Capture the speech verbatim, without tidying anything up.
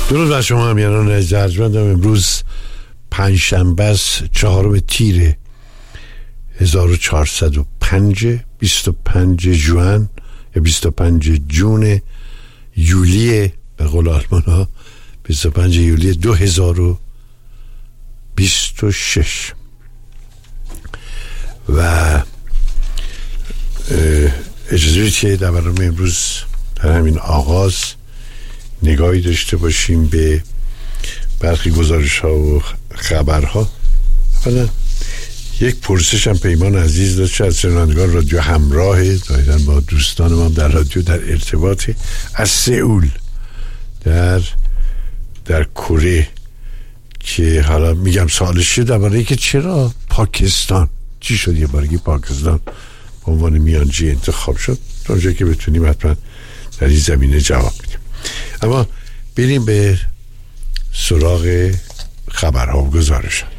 درود بر شما همیهنان ارجمندم. امروز پنجشنبه است، چهارم تیر هزار و چهارصد و پنج، بیست و پنج ژوئن یا بیست و پنج جون یولی به قول آلمان ها، بیست و پنج یولی دو هزار و بیست و شش. و اجازه بدید که در برنامه امروز در همین آغاز نگاهی داشته باشیم به برخی گزارش ها و خبرها. اولا یک پرسش هم پیمان عزیز داشت از شنوندگان رادیو همراه، ظاهراً با دوستان ما در رادیو در ارتباط، از سئول در در کره، که حالا میگم سوالش شد درباره که چرا پاکستان، چی شد یه بارگی پاکستان به عنوان میانجی انتخاب شد. تا اونجایی که بتونیم حتما در این زمینه جواب میدیم. اما بریم به سراغ خبرها و گزارشات.